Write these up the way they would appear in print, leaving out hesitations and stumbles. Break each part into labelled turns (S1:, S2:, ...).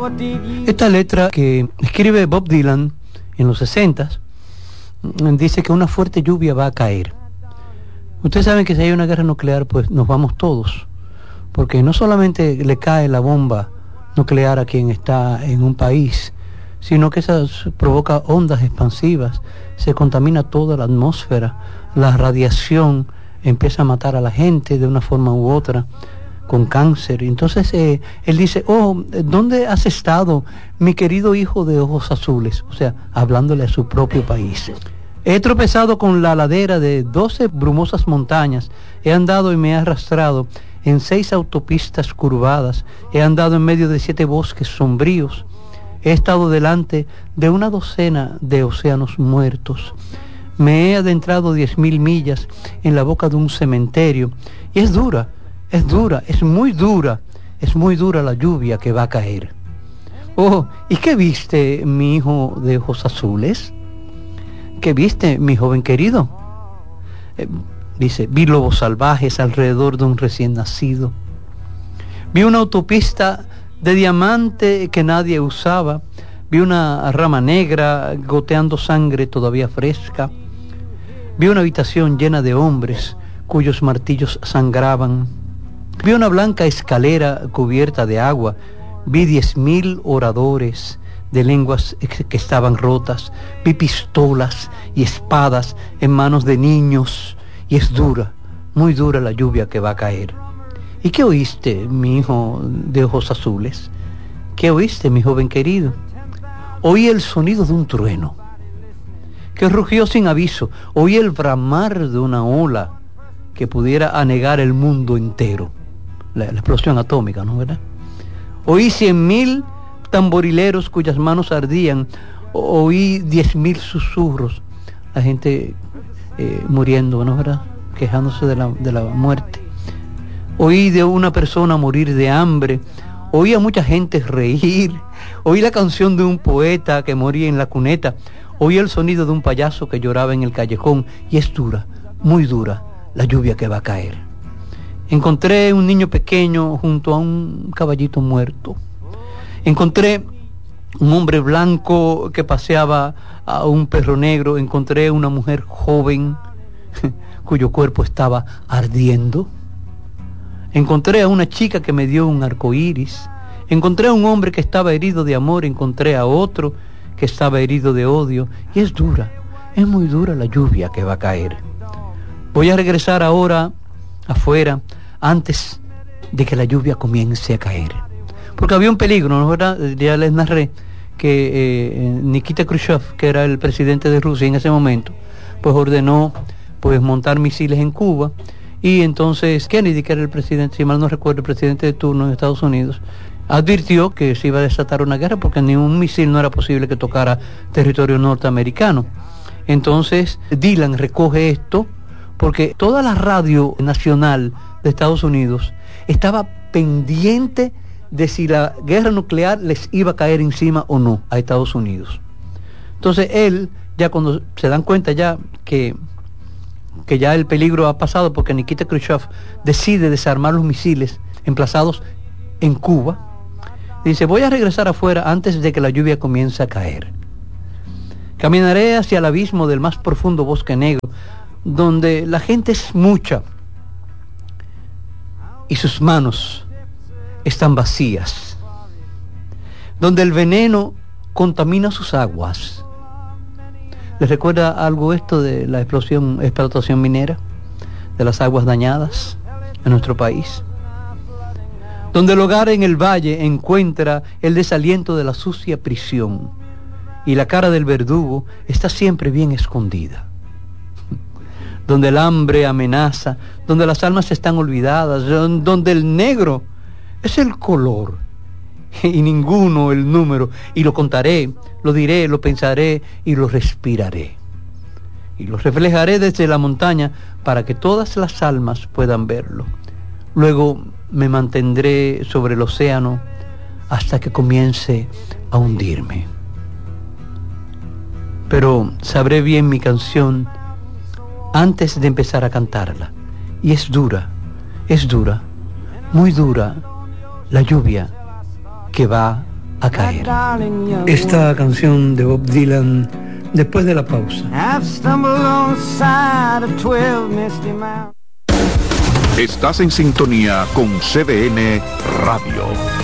S1: Esta letra que escribe Bob Dylan en los 60s dice que una fuerte lluvia va a caer. Ustedes saben que si hay una guerra nuclear, pues nos vamos todos, porque no solamente le cae la bomba nuclear a quien está en un país, sino que esa provoca ondas expansivas, se contamina toda la atmósfera, la radiación empieza a matar a la gente de una forma u otra, con cáncer. Entonces él dice, oh, ¿dónde has estado, mi querido hijo de ojos azules? O sea, hablándole a su propio país. He tropezado con la ladera de 12 brumosas montañas, he andado y me he arrastrado en 6 autopistas curvadas, he andado en medio de 7 bosques sombríos, he estado delante de una docena de océanos muertos, me he adentrado 10.000 millas en la boca de un cementerio, y es dura, es muy dura la lluvia que va a caer. Oh, ¿y qué viste, mi hijo de ojos azules? ¿Qué viste, mi joven querido? Dice, vi lobos salvajes alrededor de un recién nacido. Vi una autopista de diamante que nadie usaba. Vi una rama negra goteando sangre todavía fresca. Vi una habitación llena de hombres cuyos martillos sangraban. Vi una blanca escalera cubierta de agua. Vi 10.000 oradores de lenguas que estaban rotas. Vi pistolas y espadas en manos de niños. Y es dura, muy dura la lluvia que va a caer. ¿Y qué oíste, mi hijo de ojos azules? ¿Qué oíste, mi joven querido? Oí el sonido de un trueno que rugió sin aviso. Oí el bramar de una ola que pudiera anegar el mundo entero. La explosión atómica, ¿no, verdad? Oí 100.000 tamborileros cuyas manos ardían. Oí 10.000 susurros. La gente muriendo, ¿no, verdad? Quejándose de la muerte. Oí de una persona morir de hambre. Oí a mucha gente reír. Oí la canción de un poeta que moría en la cuneta. Oí el sonido de un payaso que lloraba en el callejón. Y es dura, muy dura, la lluvia que va a caer. Encontré un niño pequeño junto a un caballito muerto. Encontré un hombre blanco que paseaba a un perro negro. Encontré una mujer joven cuyo cuerpo estaba ardiendo. Encontré a una chica que me dio un arco iris. Encontré a un hombre que estaba herido de amor. Encontré a otro que estaba herido de odio. Y es dura, es muy dura la lluvia que va a caer. Voy a regresar ahora afuera antes de que la lluvia comience a caer, porque había un peligro, ¿no es verdad? Ya les narré que Nikita Khrushchev, que era el presidente de Rusia en ese momento, pues ordenó pues montar misiles en Cuba, y entonces Kennedy, que era el presidente, si mal no recuerdo, el presidente de turno en Estados Unidos, advirtió que se iba a desatar una guerra porque ni un misil no era posible que tocara territorio norteamericano. Entonces Dylan recoge esto porque toda la radio nacional de Estados Unidos estaba pendiente de si la guerra nuclear les iba a caer encima o no a Estados Unidos. Entonces él, ya cuando se dan cuenta ya que ya el peligro ha pasado, porque Nikita Khrushchev decide desarmar los misiles emplazados en Cuba, dice, voy a regresar afuera antes de que la lluvia comience a caer. Caminaré hacia el abismo del más profundo bosque negro, donde la gente es mucha y sus manos están vacías, donde el veneno contamina sus aguas. ¿Les recuerda algo esto de la explotación minera, de las aguas dañadas en nuestro país? Donde el hogar en el valle encuentra el desaliento de la sucia prisión y la cara del verdugo está siempre bien escondida. Donde el hambre amenaza, donde las almas están olvidadas, donde el negro es el color y ninguno el número, y lo contaré, lo diré, lo pensaré y lo respiraré. Y lo reflejaré desde la montaña para que todas las almas puedan verlo. Luego me mantendré sobre el océano hasta que comience a hundirme. Pero sabré bien mi canción antes de empezar a cantarla. Y es dura, muy dura la lluvia que va a caer. Esta canción de Bob Dylan después de la pausa.
S2: Estás en sintonía con CDN Radio.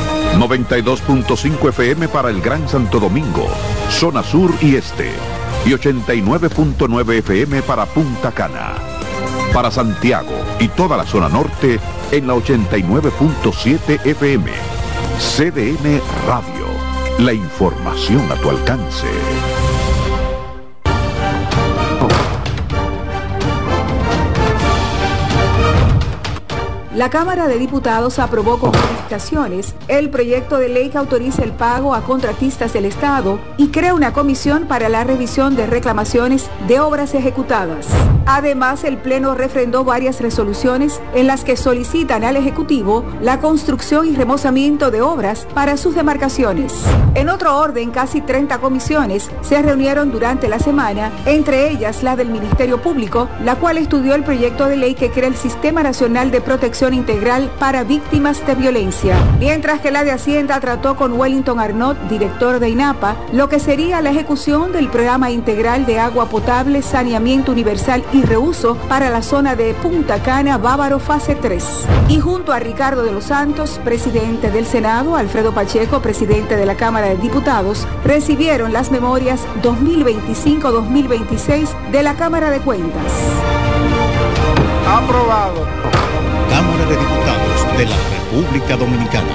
S2: 92.5 FM para el Gran Santo Domingo, zona sur y este. Y 89.9 FM para Punta Cana. Para Santiago y toda la zona norte en la 89.7 FM. CDN Radio. La información a tu alcance.
S3: La Cámara de Diputados aprobó con modificaciones el proyecto de ley que autoriza el pago a contratistas del Estado y crea una comisión para la revisión de reclamaciones de obras ejecutadas. Además, el Pleno refrendó varias resoluciones en las que solicitan al Ejecutivo la construcción y remozamiento de obras para sus demarcaciones. En otro orden, casi 30 comisiones se reunieron durante la semana, entre ellas la del Ministerio Público, la cual estudió el proyecto de ley que crea el Sistema Nacional de Protección Integral para Víctimas de Violencia, mientras que la de Hacienda trató con Wellington Arnott, director de INAPA, lo que sería la ejecución del Programa Integral de Agua Potable, Saneamiento Universal y Reuso para la zona de Punta Cana, Bávaro, fase 3. Y junto a Ricardo de los Santos, presidente del Senado, Alfredo Pacheco, presidente de la Cámara de Diputados, recibieron las memorias 2025-2026 de la Cámara de Cuentas.
S4: Aprobado.
S5: Cámara de Diputados de la República Dominicana.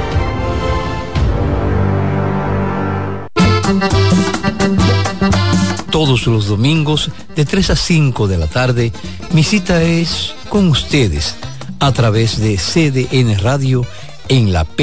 S1: Todos los domingos de 3 a 5 de la tarde, mi cita es con ustedes a través de CDN Radio en la